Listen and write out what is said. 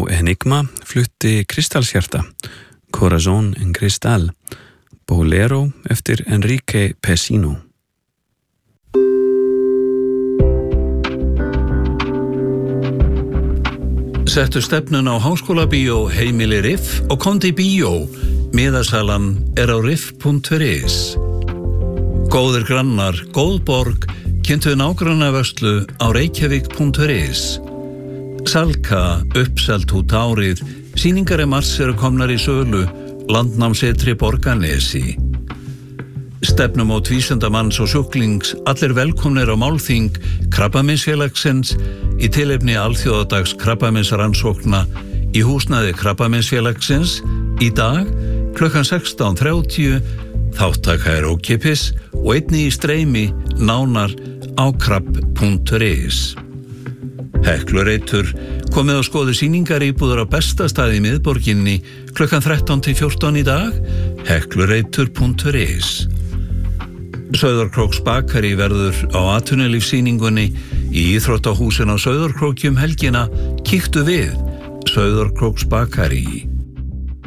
Enigma flutti Kristallshjarta, Corazón en Cristal, Bolero eftir Enrique Pesino. Settu stefnun á Háskólabíó heimili Riff og komdu í bíó. Miðasalan á riff.is. Góðir grannar, góð borg, kynntu nágrannavörslu á reykjavík.is. Salka, uppselt út árið, sýningar mars eru komnar í sölu, landnámsetri Borgarnesi. Stefnum á vísindamanns og sjúklings, allir velkomnir á málþing Krabbameinsfélagsins í tilefni alþjóðadags krabbameinsrannsókna í húsnæði Krabbameinsfélagsins í dag klukkan 16:30. Þáttaka ókeypis og einnig í streymi nánar á krabb.is. Heklureitur komið á skoðu sýningaríbúður á besta staði í miðborginni klukkan 13-14 í dag, heklureitur.is. Sauðárkróks bakari verður á atvinnulífssýningunni í íþróttahúsin á Sauðárkróki helgina. Kíktu við, Sauðárkróks bakari.